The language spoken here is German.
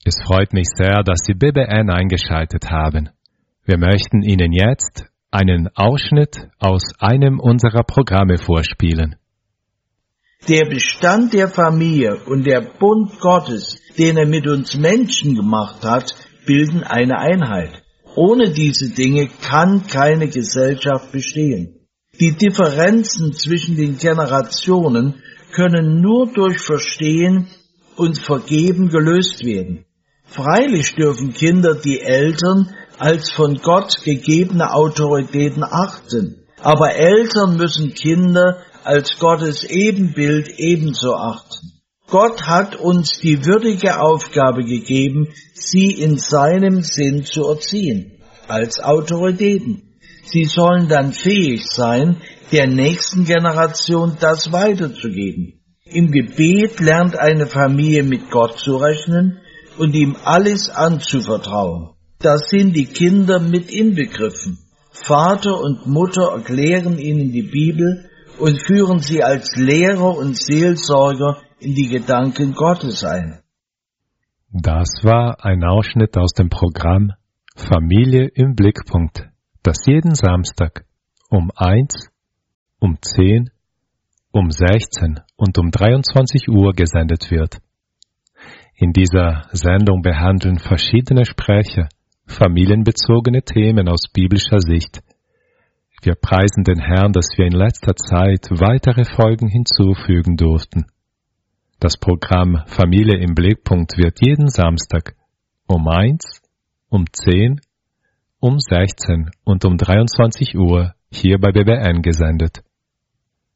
Es freut mich sehr, dass Sie BBN eingeschaltet haben. Wir möchten Ihnen jetzt einen Ausschnitt aus einem unserer Programme vorspielen. Der Bestand der Familie und der Bund Gottes, den er mit uns Menschen gemacht hat, bilden eine Einheit. Ohne diese Dinge kann keine Gesellschaft bestehen. Die Differenzen zwischen den Generationen können nur durch Verstehen und Vergeben gelöst werden. Freilich dürfen Kinder die Eltern als von Gott gegebene Autoritäten achten, aber Eltern müssen Kinder als Gottes Ebenbild ebenso achten. Gott hat uns die würdige Aufgabe gegeben, sie in seinem Sinn zu erziehen, als Autoritäten. Sie sollen dann fähig sein, der nächsten Generation das weiterzugeben. Im Gebet lernt eine Familie mit Gott zu rechnen und ihm alles anzuvertrauen. Da sind die Kinder mit inbegriffen. Vater und Mutter erklären ihnen die Bibel und führen sie als Lehrer und Seelsorger in die Gedanken Gottes ein. Das war ein Ausschnitt aus dem Programm Familie im Blickpunkt, das jeden Samstag um 1, um 10, um 16 und um 23 Uhr gesendet wird. In dieser Sendung behandeln verschiedene Sprecher familienbezogene Themen aus biblischer Sicht. Wir preisen den Herrn, dass wir in letzter Zeit weitere Folgen hinzufügen durften. Das Programm Familie im Blickpunkt wird jeden Samstag um 1, um 10, um 16 und um 23 Uhr hier bei BBN gesendet.